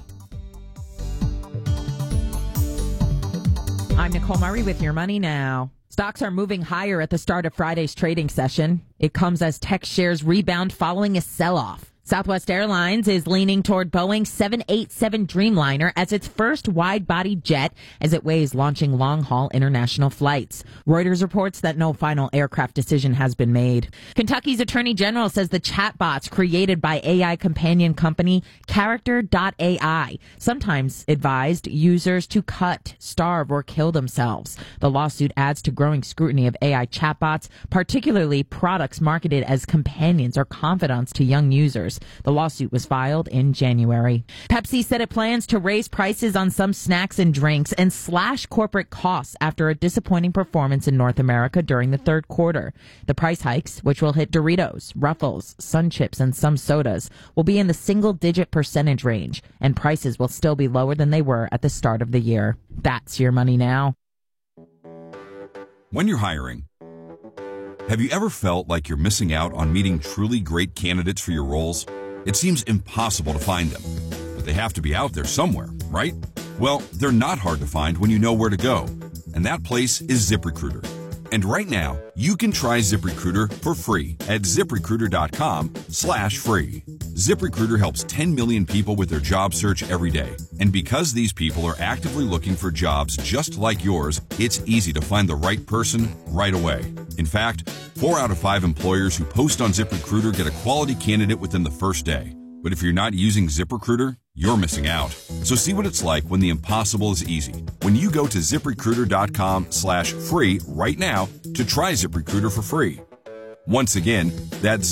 I'm Nicole Murray with Your Money Now. Stocks are moving higher at the start of Friday's trading session. It comes as tech shares rebound following a sell-off. Southwest Airlines is leaning toward Boeing 787 Dreamliner as its first wide-body jet as it weighs launching long-haul international flights. Reuters reports that no final aircraft decision has been made. Kentucky's Attorney General says the chatbots created by AI companion company Character.ai sometimes advised users to cut, starve, or kill themselves. The lawsuit adds to growing scrutiny of AI chatbots, particularly products marketed as companions or confidants to young users. The lawsuit was filed in January. Pepsi said it plans to raise prices on some snacks and drinks and slash corporate costs after a disappointing performance in North America during the third quarter. The price hikes, which will hit Doritos, Ruffles, Sun Chips, and some sodas, will be in the single-digit percentage range, and prices will still be lower than they were at the start of the year. That's Your Money Now. When you're hiring, have you ever felt like you're missing out on meeting truly great candidates for your roles? It seems impossible to find them, but they have to be out there somewhere, right? Well, they're not hard to find when you know where to go, and that place is ZipRecruiter. And right now, you can try ZipRecruiter for free at ZipRecruiter.com/free. ZipRecruiter helps 10 million people with their job search every day. And because these people are actively looking for jobs just like yours, it's easy to find the right person right away. In fact, 4 out of 5 employers who post on ZipRecruiter get a quality candidate within the first day. But if you're not using ZipRecruiter, you're missing out. So see what it's like when the impossible is easy. When you go to ZipRecruiter.com/free right now to try ZipRecruiter for free. Once again, that's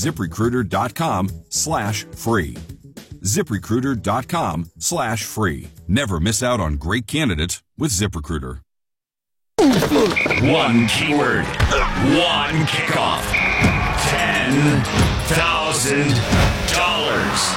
ZipRecruiter.com/free. ZipRecruiter.com/free. Never miss out on great candidates with ZipRecruiter. One keyword. One kickoff. $10,000.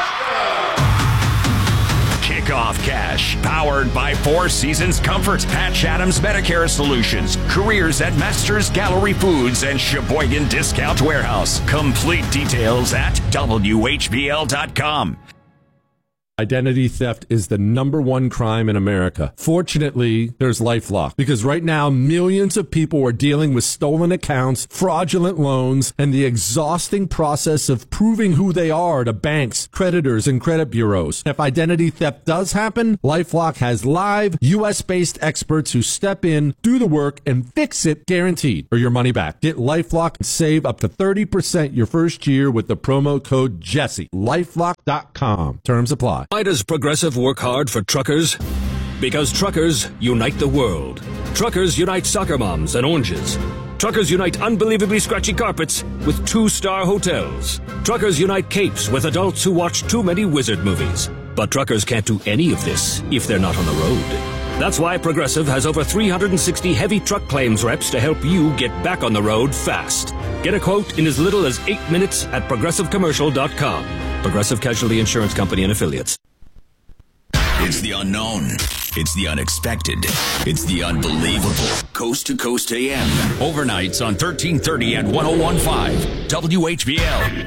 Kickoff Cash, powered by Four Seasons Comfort, Patch Adams Medicare Solutions, careers at Masters Gallery Foods, and Sheboygan Discount Warehouse. Complete details at WHBL.com. Identity theft is the #1 crime in America. Fortunately, there's LifeLock, because right now millions of people are dealing with stolen accounts, fraudulent loans, and the exhausting process of proving who they are to banks, creditors, and credit bureaus. If identity theft does happen, LifeLock has live US-based experts who step in, do the work, and fix it guaranteed, or your money back. Get LifeLock and save up to 30% your first year with the promo code Jesse. LifeLock.com. Terms apply. Why does Progressive work hard for truckers? Because truckers unite the world. Truckers unite soccer moms and oranges. Truckers unite unbelievably scratchy carpets with 2-star hotels. Truckers unite capes with adults who watch too many wizard movies. But truckers can't do any of this if they're not on the road. That's why Progressive has over 360 heavy truck claims reps to help you get back on the road fast. Get a quote in as little as 8 minutes at ProgressiveCommercial.com. Progressive Casualty Insurance Company and Affiliates. It's the unknown. It's the unexpected. It's the unbelievable. Coast to Coast AM. Overnights on 1330 and 101.5 WHBL.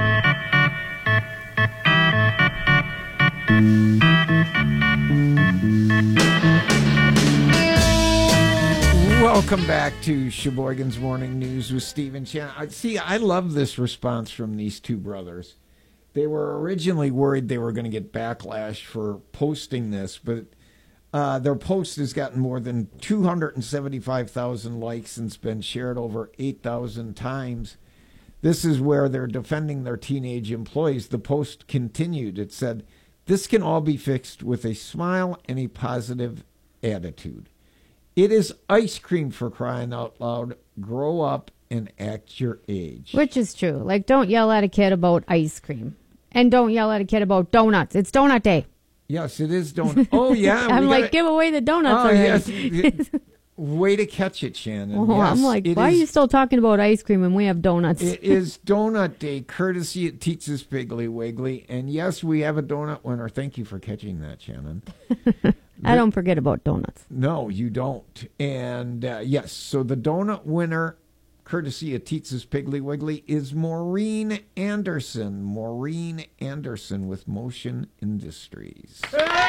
Welcome back to Sheboygan's Morning News with Stephen Shannon. See, I love this response from these two brothers. They were originally worried they were going to get backlash for posting this, but their post has gotten more than 275,000 likes and it's been shared over 8,000 times. This is where they're defending their teenage employees. The post continued. It said, "This can all be fixed with a smile and a positive attitude. It is ice cream, for crying out loud. Grow up and act your age." Which is true. Like, don't yell at a kid about ice cream. And don't yell at a kid about donuts. It's donut day. Yes, it is donut. Oh, yeah. I'm like, give away the donuts already. Yes. Way to catch it, Shannon. Oh, yes, I'm like, why are you still talking about ice cream when we have donuts? It is donut day, courtesy at Teetza's Piggly Wiggly. And yes, we have a donut winner. Thank you for catching that, Shannon. I don't forget about donuts. No, you don't. And yes, so the donut winner, courtesy of Teetza's Piggly Wiggly, is Maureen Anderson. Maureen Anderson with Motion Industries.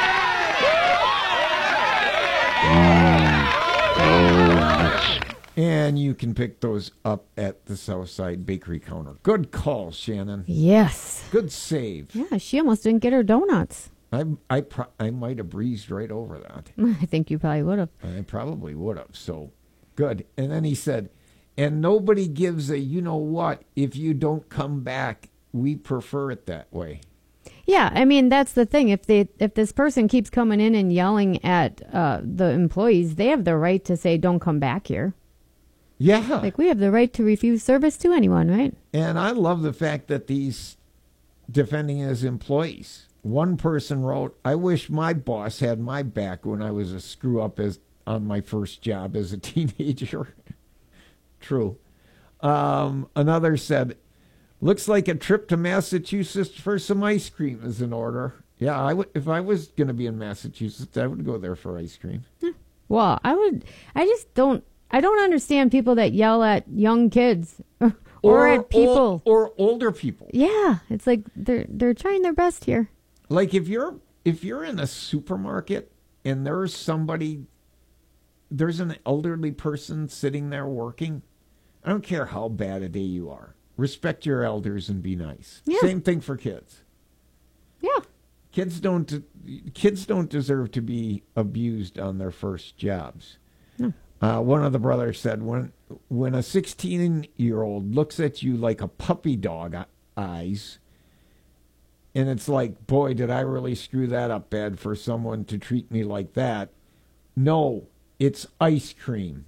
And you can pick those up at the Southside Bakery counter. Good call, Shannon. Yes. Good save. Yeah, she almost didn't get her donuts. I might have breezed right over that. I think you probably would have. I probably would have. So, good. And then he said, and nobody gives a you-know-what if you don't come back. We prefer it that way. Yeah, I mean, that's the thing. If this person keeps coming in and yelling at the employees, they have the right to say, don't come back here. Yeah. Like, we have the right to refuse service to anyone, right? And I love the fact that these defending his employees. One person wrote, "I wish my boss had my back when I was a screw-up on my first job as a teenager." True. Another said, "Looks like a trip to Massachusetts for some ice cream is in order." Yeah, if I was going to be in Massachusetts, I would go there for ice cream. Well, I don't understand people that yell at young kids or at people or older people. Yeah, it's like they're trying their best here. Like if you're in a supermarket and there's an elderly person sitting there working, I don't care how bad a day you are. Respect your elders and be nice. Yeah. Same thing for kids. Yeah. Kids don't deserve to be abused on their first jobs. No. One of the brothers said, when a 16-year-old looks at you like a puppy dog eyes, and it's like, boy, did I really screw that up bad for someone to treat me like that. No, it's ice cream.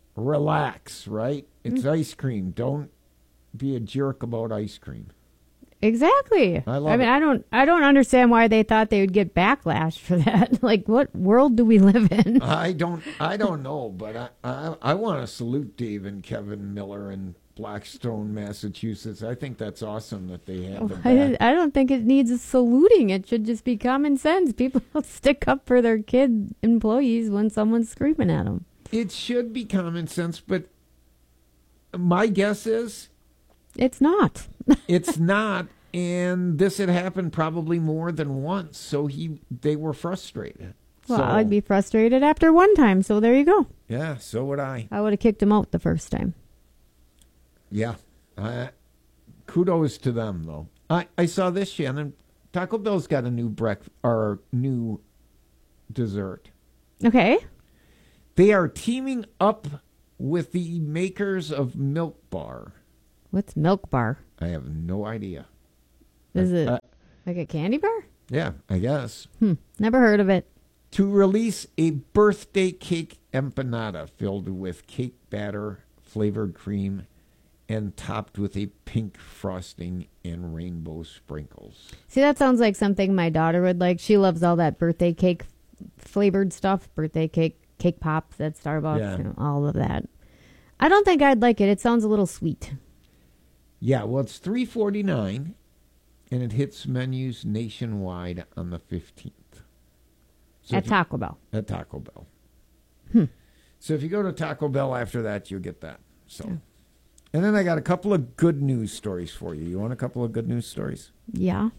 Relax, right? It's ice cream. Don't be a jerk about ice cream. Exactly. I love it. I don't understand why they thought they would get backlash for that. Like, what world do we live in? I don't know, but I want to salute Dave and Kevin Miller in Blackstone, Massachusetts. I think that's awesome that they have them back. I don't think it needs a saluting. It should just be common sense. People stick up for their kid employees when someone's screaming at them. It should be common sense, but my guess is it's not. It's not, and this had happened probably more than once, so they were frustrated. Well, I'd be frustrated after one time, so there you go. Yeah, so would I. I would have kicked him out the first time. Yeah. Kudos to them, though. I saw this, Shannon. Taco Bell's got a new dessert. Okay. They are teaming up with the makers of Milk Bar. What's Milk Bar? I have no idea. Is it like a candy bar? Yeah, I guess. Never heard of it. To release a birthday cake empanada filled with cake batter, flavored cream, and topped with a pink frosting and rainbow sprinkles. See, that sounds like something my daughter would like. She loves all that birthday cake flavored stuff, birthday cake pops at Starbucks, all of that. I don't think I'd like it. It sounds a little sweet. Yeah, well, it's $3.49, and it hits menus nationwide on the 15th. So at Taco Bell. At Taco Bell. So if you go to Taco Bell after that, you'll get that. So, and then I got a couple of good news stories for you. You want a couple of good news stories? Yeah.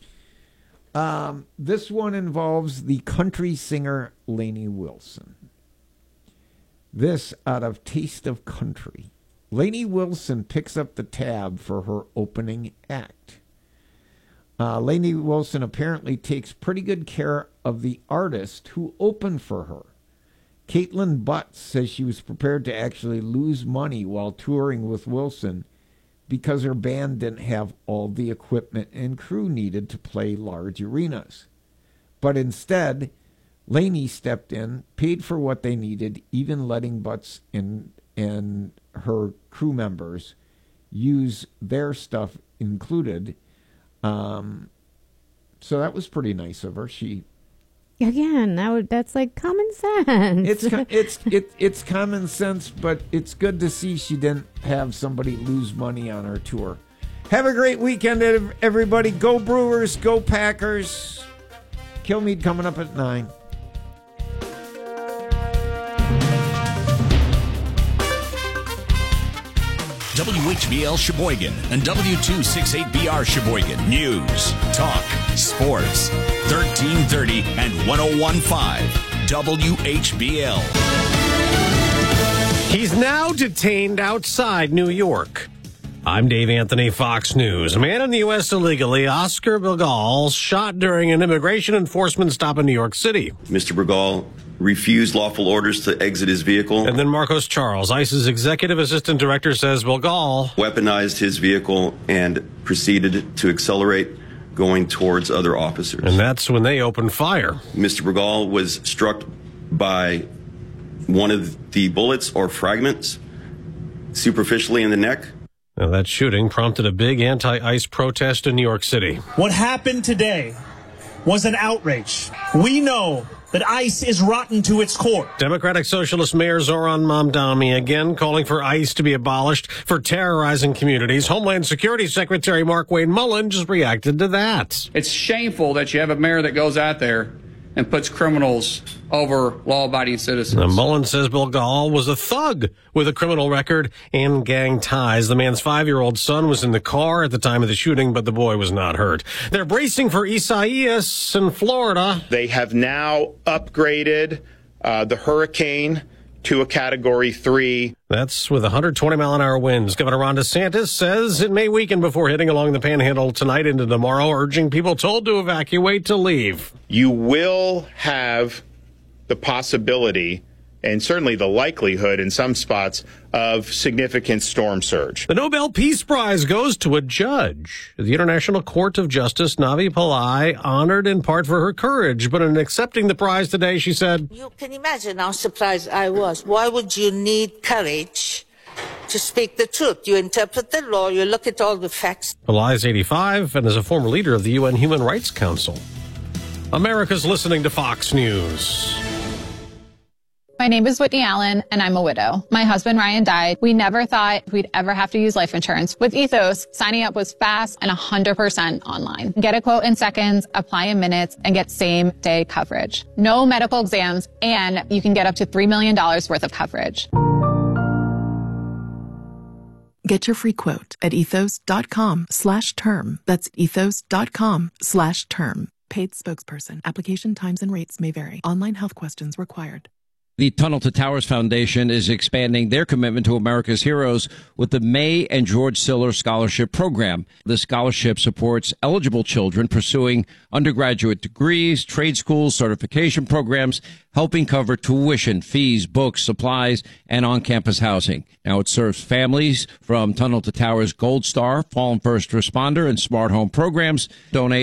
This one involves the country singer Lainey Wilson. This out of Taste of Country. Lainey Wilson picks up the tab for her opening act. Lainey Wilson apparently takes pretty good care of the artist who opened for her. Caitlin Butts says she was prepared to actually lose money while touring with Wilson because her band didn't have all the equipment and crew needed to play large arenas. But instead, Lainey stepped in, paid for what they needed, even letting Butts and her crew members use their stuff included. So that was pretty nice of her. That's like common sense. It's common sense, but it's good to see she didn't have somebody lose money on her tour. Have a great weekend, everybody. Go Brewers, go Packers. Kilmeade coming up at 9. WHBL Sheboygan and W268BR Sheboygan. News, talk, sports. 1330 and 101.5 WHBL. He's now detained outside New York. I'm Dave Anthony, Fox News. A man in the U.S. illegally, Oscar Bilgal, shot during an immigration enforcement stop in New York City. Mr. Bilgal refused lawful orders to exit his vehicle. And then Marcos Charles, ICE's executive assistant director, says Bilgal weaponized his vehicle and proceeded to accelerate, going towards other officers. And that's when they opened fire. Mr. Bilgal was struck by one of the bullets or fragments superficially in the neck. Now, that shooting prompted a big anti-ICE protest in New York City. What happened today was an outrage. We know that ICE is rotten to its core. Democratic Socialist Mayor Zoran Mamdani again calling for ICE to be abolished for terrorizing communities. Homeland Security Secretary Markwayne Mullin just reacted to that. It's shameful that you have a mayor that goes out there and puts criminals over law-abiding citizens. Now, Mullin says Bilgal was a thug with a criminal record and gang ties. The man's 5-year-old son was in the car at the time of the shooting, but the boy was not hurt. They're bracing for Isaias in Florida. They have now upgraded the hurricane to a Category 3. That's with 120-mile-an-hour winds. Governor Ron DeSantis says it may weaken before hitting along the Panhandle tonight into tomorrow, urging people told to evacuate to leave. You will have the possibility and certainly the likelihood in some spots of significant storm surge. The Nobel Peace Prize goes to a judge. The International Court of Justice, Navi Pillai, honored in part for her courage, but in accepting the prize today, she said, "You can imagine how surprised I was. Why would you need courage to speak the truth. You interpret the law, you look at all the facts. Bella is 85 and is a former leader of the UN Human Rights Council. America's listening to Fox News. My name is Whitney Allen, and I'm a widow. My husband, Ryan, died. We never thought we'd ever have to use life insurance. With Ethos, signing up was fast and 100% online. Get a quote in seconds, apply in minutes, and get same-day coverage. No medical exams, and you can get up to $3 million worth of coverage. Get your free quote at ethos.com/term. That's ethos.com/term. Paid spokesperson. Application times and rates may vary. Online health questions required. The Tunnel to Towers Foundation is expanding their commitment to America's heroes with the May and George Siller Scholarship Program. The scholarship supports eligible children pursuing undergraduate degrees, trade schools, certification programs, helping cover tuition, fees, books, supplies, and on-campus housing. Now it serves families from Tunnel to Towers Gold Star, Fallen First Responder, and Smart Home programs. Donate